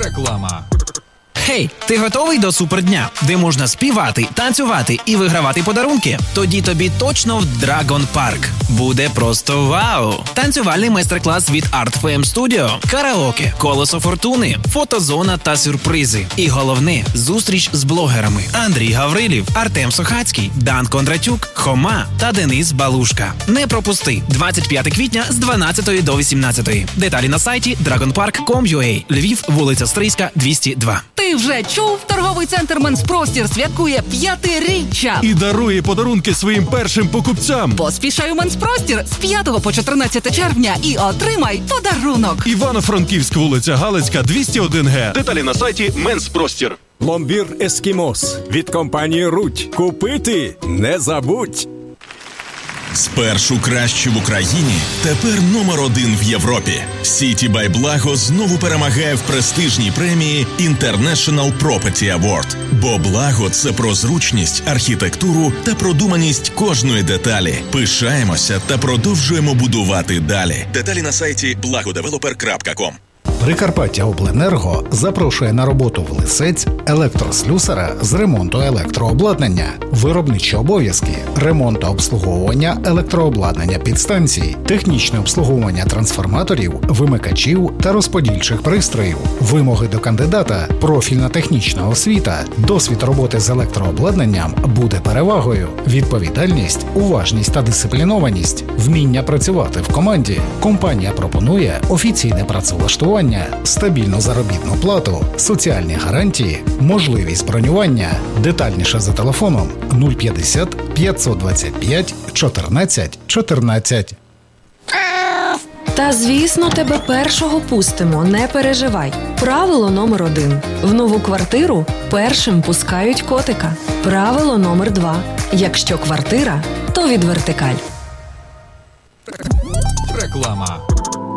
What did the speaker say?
Реклама. Хей, ти готовий до супердня, де можна співати, танцювати і вигравати подарунки? Тоді тобі точно в Dragon Park. Буде просто вау! Танцювальний майстер-клас від Art FM Studio, караоке, колесо фортуни, фотозона та сюрпризи. І головне – зустріч з блогерами Андрій Гаврилів, Артем Сохацький, Дан Кондратюк, Хома та Денис Балушка. Не пропусти! 25 квітня з 12 до 18. Деталі на сайті dragonpark.com.ua. Львів, вулиця Стрийська, 202. Ти вже чув? Торговий центр «Менспростір» святкує 5-річчя. І дарує подарунки своїм першим покупцям. Поспішай у «Менспростір» з 5 по 14 червня і отримай подарунок. Івано-Франківськ, вулиця Галицька, 201Г. Деталі на сайті «Менспростір». Пломбір «Ескімос» від компанії «Рудь». Купити не забудь! Спершу кращі в Україні, тепер номер 1 в Європі. Сіті бай Благо знову перемагає в престижній премії International Property Award. Бо Благо – це про зручність, архітектуру та продуманість кожної деталі. Пишаємося та продовжуємо будувати далі. Деталі на сайті blagodeveloper.com. Прикарпаттяобленерго запрошує на роботу в Лисець електрослюсара з ремонту електрообладнання, виробничі обов'язки, ремонт та обслуговування електрообладнання підстанцій, технічне обслуговування трансформаторів, вимикачів та розподільчих пристроїв, вимоги до кандидата, профільна технічна освіта, досвід роботи з електрообладнанням буде перевагою, відповідальність, уважність та дисциплінованість, вміння працювати в команді. Компанія пропонує офіційне працевлаштування, стабільну заробітну плату, соціальні гарантії, можливість бронювання. Детальніше за телефоном 050 525 14 14. Та, звісно, тебе першого пустимо, не переживай. Правило номер 1. В нову квартиру першим пускають котика. Правило номер 2. Якщо квартира, то від вертикаль. Реклама.